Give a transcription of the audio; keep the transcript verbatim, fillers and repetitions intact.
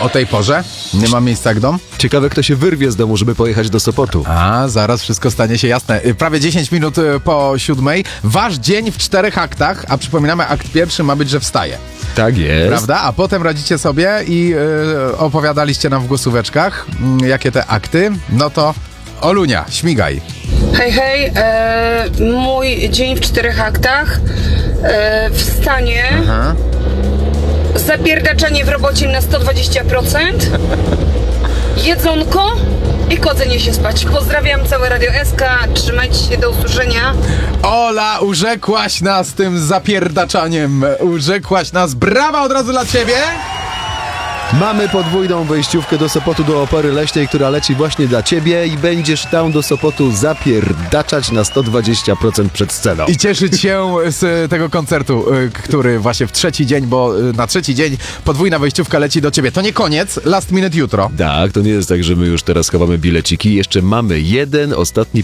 o tej porze? Nie ma miejsca jak dom? Ciekawe, kto się wyrwie z domu, żeby pojechać do Sopotu. A, zaraz wszystko stanie się jasne. Prawie dziesięć minut po siódmej. Wasz dzień w czterech aktach, a przypominamy, akt pierwszy ma być, że wstaje. Tak jest. Prawda? A potem radzicie sobie i yy, opowiadaliście nam w głosóweczkach, yy, jakie te akty. No to Olunia, śmigaj. Hej, hej, e, mój dzień w czterech aktach. E, wstanie, Aha. zapierdaczanie w robocie na sto dwadzieścia procent, jedzonko i kładzenie się spać. Pozdrawiam, całe Radio S K, trzymajcie się, do usłyszenia. Ola, urzekłaś nas tym zapierdaczaniem. Urzekłaś nas. Brawa od razu dla ciebie. Mamy podwójną wejściówkę do Sopotu, do Opery Leśnej, która leci właśnie dla ciebie i będziesz tam do Sopotu zapierdaczać na sto dwadzieścia procent przed sceną. I cieszyć się z tego koncertu, y, który właśnie w trzeci dzień, bo y, na trzeci dzień podwójna wejściówka leci do ciebie. To nie koniec, last minute jutro. Tak, to nie jest tak, że my już teraz chowamy bileciki. Jeszcze mamy jeden ostatni